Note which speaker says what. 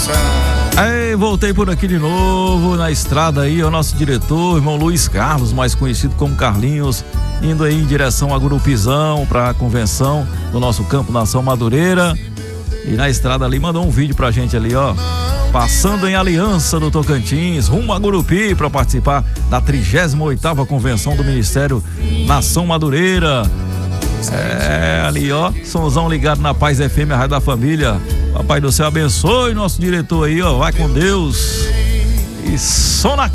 Speaker 1: Ei, voltei por aqui de novo na estrada aí, o nosso diretor, irmão Luiz Carlos, mais conhecido como Carlinhos, indo aí em direção a Gurupizão, para a convenção do nosso Campo Nação Madureira. E na estrada ali mandou um vídeo pra gente ali, ó, passando em Aliança do Tocantins, rumo a Gurupi, para participar da 38ª convenção do Ministério Nação Madureira. É, ali ó, somzão ligado na Paz FM, a Rádio da Família. Papai do céu abençoe nosso diretor aí, ó, vai com Deus. E som na